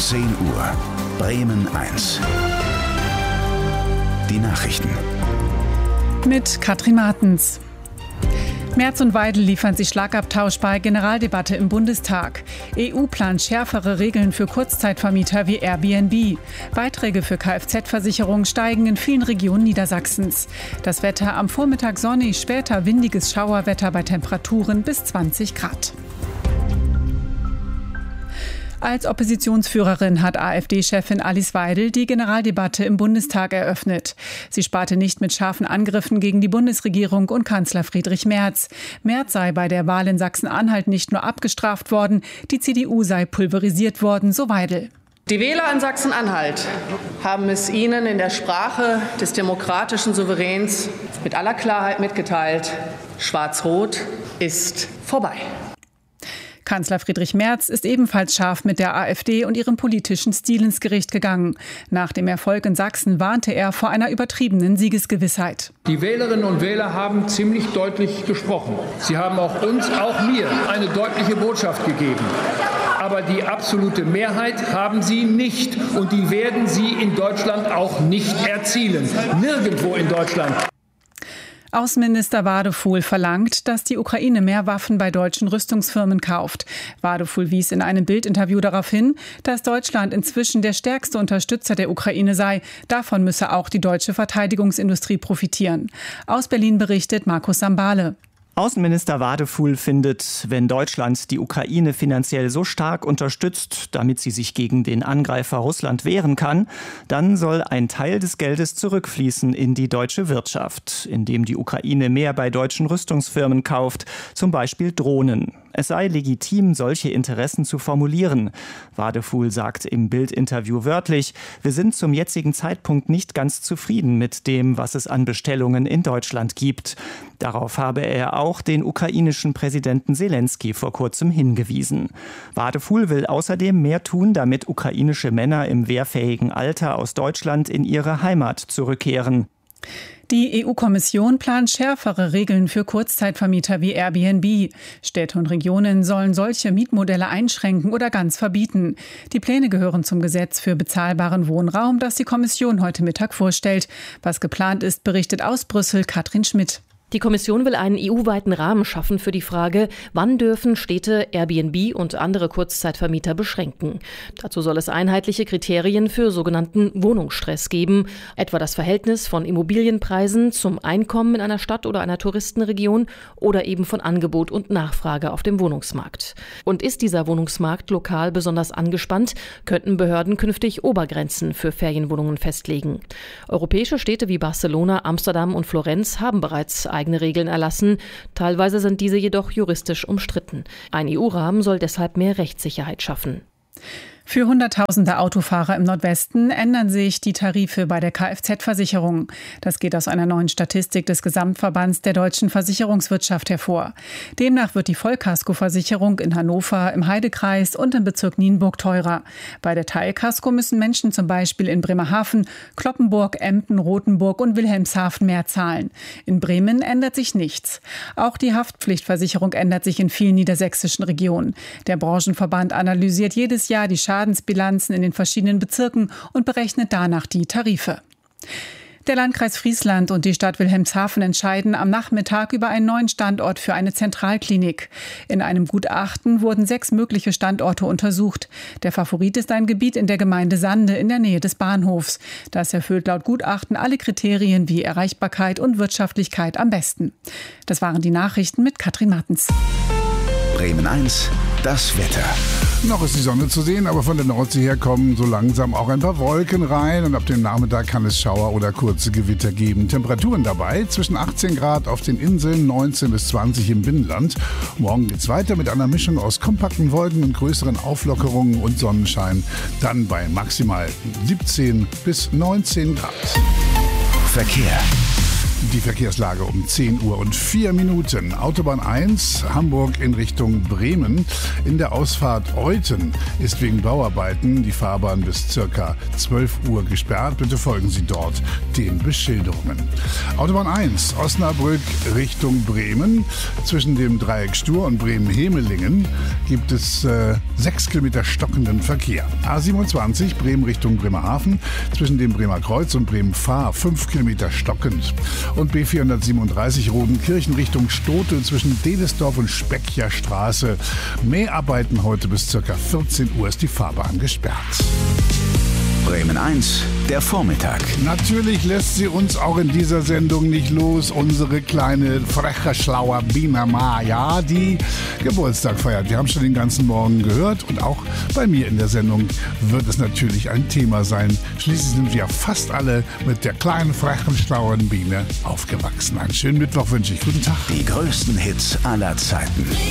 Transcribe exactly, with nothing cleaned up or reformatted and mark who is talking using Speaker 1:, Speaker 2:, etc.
Speaker 1: zehn Uhr. Bremen eins. Die Nachrichten.
Speaker 2: Mit Katrin Martens. Merz und Weidel liefern sich Schlagabtausch bei Generaldebatte im Bundestag. E U plant schärfere Regeln für Kurzzeitvermieter wie Airbnb. Beiträge für Kfz-Versicherungen steigen in vielen Regionen Niedersachsens. Das Wetter am Vormittag sonnig, später windiges Schauerwetter bei Temperaturen bis zwanzig Grad. Als Oppositionsführerin hat AfD-Chefin Alice Weidel die Generaldebatte im Bundestag eröffnet. Sie sparte nicht mit scharfen Angriffen gegen die Bundesregierung und Kanzler Friedrich Merz. Merz sei bei der Wahl in Sachsen-Anhalt nicht nur abgestraft worden, die C D U sei pulverisiert worden, so Weidel.
Speaker 3: Die Wähler in Sachsen-Anhalt haben es Ihnen in der Sprache des demokratischen Souveräns mit aller Klarheit mitgeteilt: Schwarz-Rot ist vorbei.
Speaker 2: Kanzler Friedrich Merz ist ebenfalls scharf mit der AfD und ihrem politischen Stil ins Gericht gegangen. Nach dem Erfolg in Sachsen warnte er vor einer übertriebenen Siegesgewissheit.
Speaker 4: Die Wählerinnen und Wähler haben ziemlich deutlich gesprochen. Sie haben auch uns, auch mir, eine deutliche Botschaft gegeben. Aber die absolute Mehrheit haben sie nicht. Und die werden sie in Deutschland auch nicht erzielen. Nirgendwo in Deutschland.
Speaker 2: Außenminister Wadefuhl verlangt, dass die Ukraine mehr Waffen bei deutschen Rüstungsfirmen kauft. Wadefuhl wies in einem Bild-Interview darauf hin, dass Deutschland inzwischen der stärkste Unterstützer der Ukraine sei. Davon müsse auch die deutsche Verteidigungsindustrie profitieren. Aus Berlin berichtet Markus Sambale.
Speaker 5: Außenminister Wadefuhl findet, wenn Deutschland die Ukraine finanziell so stark unterstützt, damit sie sich gegen den Angreifer Russland wehren kann, dann soll ein Teil des Geldes zurückfließen in die deutsche Wirtschaft, indem die Ukraine mehr bei deutschen Rüstungsfirmen kauft, zum Beispiel Drohnen. Es sei legitim, solche Interessen zu formulieren. Wadefuhl sagt im Bild-Interview wörtlich: Wir sind zum jetzigen Zeitpunkt nicht ganz zufrieden mit dem, was es an Bestellungen in Deutschland gibt. Darauf habe er auch den ukrainischen Präsidenten Selenskyj vor kurzem hingewiesen. Wadefuhl will außerdem mehr tun, damit ukrainische Männer im wehrfähigen Alter aus Deutschland in ihre Heimat zurückkehren.
Speaker 2: Die E U-Kommission plant schärfere Regeln für Kurzzeitvermieter wie Airbnb. Städte und Regionen sollen solche Mietmodelle einschränken oder ganz verbieten. Die Pläne gehören zum Gesetz für bezahlbaren Wohnraum, das die Kommission heute Mittag vorstellt. Was geplant ist, berichtet aus Brüssel Katrin Schmidt.
Speaker 6: Die Kommission will einen E U-weiten Rahmen schaffen für die Frage, wann dürfen Städte Airbnb und andere Kurzzeitvermieter beschränken. Dazu soll es einheitliche Kriterien für sogenannten Wohnungsstress geben, etwa das Verhältnis von Immobilienpreisen zum Einkommen in einer Stadt oder einer Touristenregion oder eben von Angebot und Nachfrage auf dem Wohnungsmarkt. Und ist dieser Wohnungsmarkt lokal besonders angespannt, könnten Behörden künftig Obergrenzen für Ferienwohnungen festlegen. Europäische Städte wie Barcelona, Amsterdam und Florenz haben bereits eigene Regeln erlassen. Teilweise sind diese jedoch juristisch umstritten. Ein E U-Rahmen soll deshalb mehr Rechtssicherheit schaffen.
Speaker 2: Für Hunderttausende Autofahrer im Nordwesten ändern sich die Tarife bei der Kfz-Versicherung. Das geht aus einer neuen Statistik des Gesamtverbands der deutschen Versicherungswirtschaft hervor. Demnach wird die Vollkaskoversicherung in Hannover, im Heidekreis und im Bezirk Nienburg teurer. Bei der Teilkasko müssen Menschen zum Beispiel in Bremerhaven, Cloppenburg, Emden, Rothenburg und Wilhelmshaven mehr zahlen. In Bremen ändert sich nichts. Auch die Haftpflichtversicherung ändert sich in vielen niedersächsischen Regionen. Der Branchenverband analysiert jedes Jahr die Schadensbilanzen in den verschiedenen Bezirken und berechnet danach die Tarife. Der Landkreis Friesland und die Stadt Wilhelmshaven entscheiden am Nachmittag über einen neuen Standort für eine Zentralklinik. In einem Gutachten wurden sechs mögliche Standorte untersucht. Der Favorit ist ein Gebiet in der Gemeinde Sande in der Nähe des Bahnhofs. Das erfüllt laut Gutachten alle Kriterien wie Erreichbarkeit und Wirtschaftlichkeit am besten. Das waren die Nachrichten mit Katrin Martens.
Speaker 1: Bremen eins, das Wetter.
Speaker 7: Noch ist die Sonne zu sehen, aber von der Nordsee her kommen so langsam auch ein paar Wolken rein und ab dem Nachmittag kann es Schauer oder kurze Gewitter geben. Temperaturen dabei zwischen achtzehn Grad auf den Inseln, neunzehn bis zwanzig im Binnenland. Morgen geht's weiter mit einer Mischung aus kompakten Wolken und größeren Auflockerungen und Sonnenschein. Dann bei maximal siebzehn bis neunzehn Grad.
Speaker 1: Verkehr.
Speaker 7: Die Verkehrslage um zehn Uhr und vier Minuten. Autobahn eins, Hamburg in Richtung Bremen. In der Ausfahrt Euthen ist wegen Bauarbeiten die Fahrbahn bis circa zwölf Uhr gesperrt. Bitte folgen Sie dort den Beschilderungen. Autobahn eins, Osnabrück Richtung Bremen. Zwischen dem Dreieck Stur und Bremen-Hemelingen gibt es äh, sechs Kilometer stockenden Verkehr. A siebenundzwanzig, Bremen Richtung Bremerhaven. Zwischen dem Bremer Kreuz und Bremen-Fahr fünf Kilometer stockend. Und B vierhundertsiebenunddreißig Rodenkirchen Richtung Stote zwischen Dedesdorf und Speckcher Straße. Mäharbeiten heute bis ca. vierzehn Uhr ist die Fahrbahn gesperrt.
Speaker 1: Bremen eins, der Vormittag.
Speaker 7: Natürlich lässt sie uns auch in dieser Sendung nicht los. Unsere kleine, freche, schlaue Bina Maya, die Geburtstag feiert. Wir haben schon den ganzen Morgen gehört und auch bei mir in der Sendung wird es natürlich ein Thema sein. Schließlich sind wir fast alle mit der kleinen, frechen, schlauen Biene aufgewachsen. Einen schönen Mittwoch wünsche ich. Guten Tag.
Speaker 1: Die größten Hits aller Zeiten.